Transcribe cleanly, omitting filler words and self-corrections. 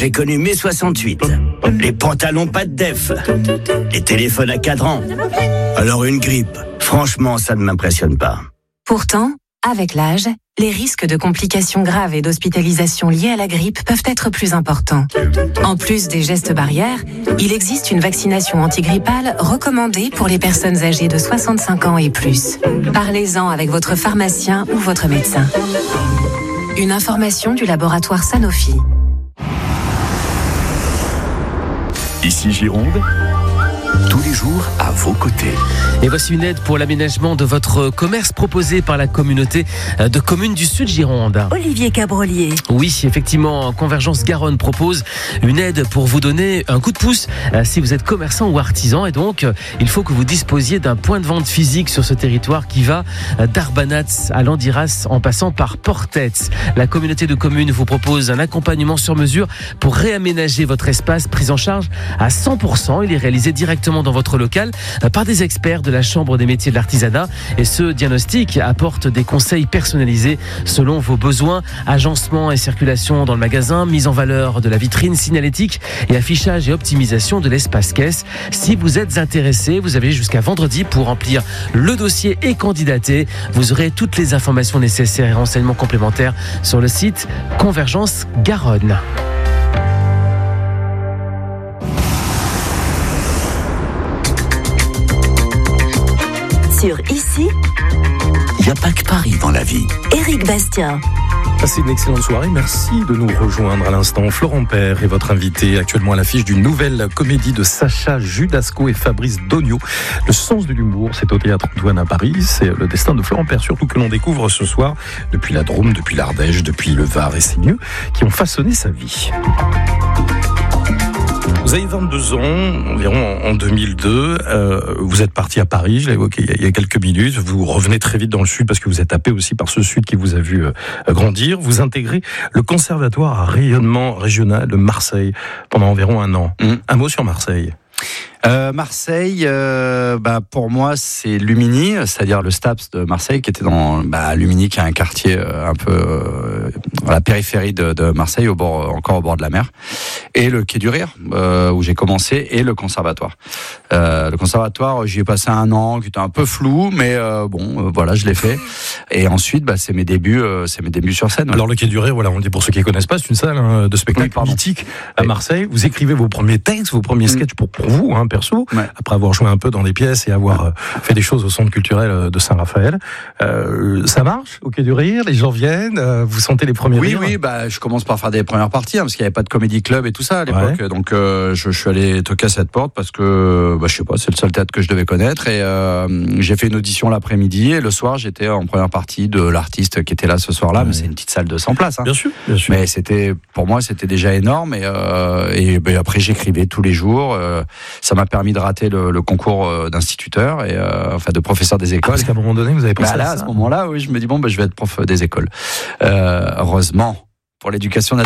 j'ai connu mai 68. Les pantalons pas de def. Les téléphones à cadran. Alors une grippe, franchement, ça ne m'impressionne pas. Pourtant, avec l'âge, les risques de complications graves et d'hospitalisation liées à la grippe peuvent être plus importants. En plus des gestes barrières, il existe une vaccination antigrippale recommandée pour les personnes âgées de 65 ans et plus. Parlez-en avec votre pharmacien ou votre médecin. Une information du laboratoire Sanofi. Ici Gironde, tous les jours à vos côtés. Et voici une aide pour l'aménagement de votre commerce proposée par la communauté de communes du Sud Gironde. Olivier Cabrolier. Oui, effectivement, Convergence Garonne propose une aide pour vous donner un coup de pouce si vous êtes commerçant ou artisan. Et donc, il faut que vous disposiez d'un point de vente physique sur ce territoire qui va d'Arbanats à Landiras en passant par Portet. La communauté de communes vous propose un accompagnement sur mesure pour réaménager votre espace, pris en charge à 100%. Il est réalisé directement dans votre local par des experts de la Chambre des métiers de l'artisanat, et ce diagnostic apporte des conseils personnalisés selon vos besoins, agencement et circulation dans le magasin, mise en valeur de la vitrine, signalétique et affichage et optimisation de l'espace caisse. Si vous êtes intéressé, vous avez jusqu'à vendredi pour remplir le dossier et candidater. Vous aurez toutes les informations nécessaires et renseignements complémentaires sur le site Convergence Garonne. Sur Ici, Il n'y a pas que Paris dans la vie. Éric Bastien. Passez une excellente soirée. Merci de nous rejoindre à l'instant. Florent Père est votre invité, actuellement à l'affiche d'une nouvelle comédie de Sacha Judasco et Fabrice Dognaud. Le sens de l'humour, c'est au Théâtre Antoine à Paris. C'est le destin de Florent Père, surtout que l'on découvre ce soir depuis la Drôme, depuis l'Ardèche, depuis le Var et ses lieux qui ont façonné sa vie. Vous avez 22 ans, environ en 2002. Vous êtes parti à Paris, je l'ai évoqué il y a quelques minutes. Vous revenez très vite dans le Sud parce que vous êtes happé aussi par ce Sud qui vous a vu grandir. Vous intégrez le Conservatoire à rayonnement régional de Marseille pendant environ un an. Un mot sur Marseille. Marseille, pour moi, c'est Lumini, c'est-à-dire le STAPS de Marseille, qui était dans Lumini, qui est un quartier un peu à la périphérie de Marseille, encore au bord de la mer, et le Quai du Rire, où j'ai commencé, et le Conservatoire. Le Conservatoire, j'y ai passé un an, qui était un peu flou, mais voilà, je l'ai fait. Et ensuite, c'est mes débuts sur scène. Alors le Quai du Rire, voilà, on le dit pour ceux qui ne connaissent pas, c'est une salle de spectacle mythique à Marseille. Vous écrivez vos premiers textes, vos premiers sketchs pour vous, perso, après avoir joué un peu dans les pièces et avoir fait des choses au centre culturel de Saint-Raphaël. Ça marche au Quai du Rire, les gens viennent, vous sentez les premiers rires? Oui, je commence par faire des premières parties, parce qu'il n'y avait pas de comédie club et tout ça à l'époque. Ouais. Donc je suis allé toquer à cette porte parce que je sais pas, c'est le seul théâtre que je devais connaître, et j'ai fait une audition l'après-midi, et le soir j'étais en première partie de l'artiste qui était là ce soir-là. Mais c'est une petite salle de 100 places. Bien sûr. Mais pour moi c'était déjà énorme, et après j'écrivais tous les jours. Ça m'a permis de rater le concours d'instituteur et de professeur des écoles. Parce qu'à un moment donné, vous avez pensé à ce moment-là, oui, je me dis je vais être prof des écoles. Heureusement pour l'éducation nationale.